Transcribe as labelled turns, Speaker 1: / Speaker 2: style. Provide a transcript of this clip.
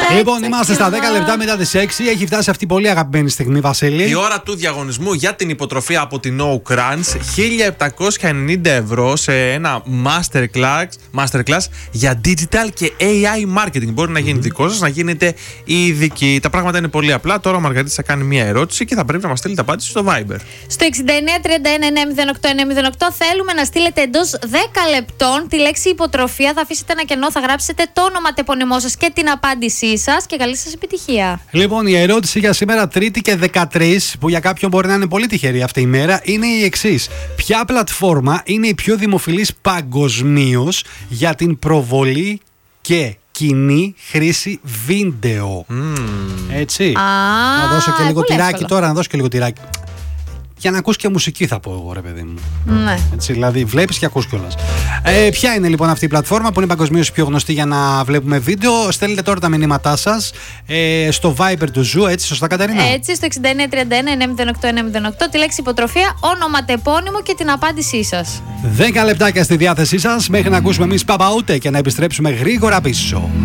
Speaker 1: Λοιπόν, είμαστε στα 10 λεπτά μετά τις 6. Έχει φτάσει αυτή η πολύ αγαπημένη στιγμή, Βασίλη.
Speaker 2: Η ώρα του διαγωνισμού για την υποτροφία από την No Crunch. 1.790 ευρώ σε ένα masterclass για digital και AI marketing. Μπορεί να γίνει δικό σας, να γίνετε ειδικοί. Τα πράγματα είναι πολύ απλά. Τώρα ο Μαργαρίτης θα κάνει μια ερώτηση και θα πρέπει να μας στείλετε απάντηση στο Viber.
Speaker 3: Στο 6931-908-908 θέλουμε να στείλετε εντός 10 λεπτών τη λέξη υποτροφία. Θα αφήσετε ένα κενό, θα γράψετε το όνομα, τεπώνυμό σας και την απάντησή σας και καλή σας επιτυχία.
Speaker 1: Λοιπόν, η ερώτηση για σήμερα, Τρίτη και 13, που για κάποιον μπορεί να είναι πολύ τυχερή αυτή η μέρα, είναι η εξής. Ποια πλατφόρμα είναι η πιο δημοφιλής παγκοσμίως για την προβολή και κοινή χρήση βίντεο? Έτσι. Να δώσω και λίγο τυράκι εύκολο. Τώρα, να δώσω και λίγο τυράκι. Για να ακούς και μουσική, θα πω εγώ, ρε παιδί μου.
Speaker 3: Ναι.
Speaker 1: Έτσι, δηλαδή, βλέπεις και ακούς κιόλας. Ποια είναι λοιπόν αυτή η πλατφόρμα που είναι παγκοσμίως πιο γνωστή για να βλέπουμε βίντεο? Στέλνετε τώρα τα μηνύματά σας στο Viber του Ζου, έτσι, σωστά, Καταρίνα?
Speaker 3: Έτσι, στο 6931-908-908, τη λέξη υποτροφία, όνομα, τεπώνυμο και την απάντησή σας.
Speaker 1: 10 λεπτάκια στη διάθεσή σας μέχρι να ακούσουμε εμείς Παπαούτε και να επιστρέψουμε γρήγορα πίσω.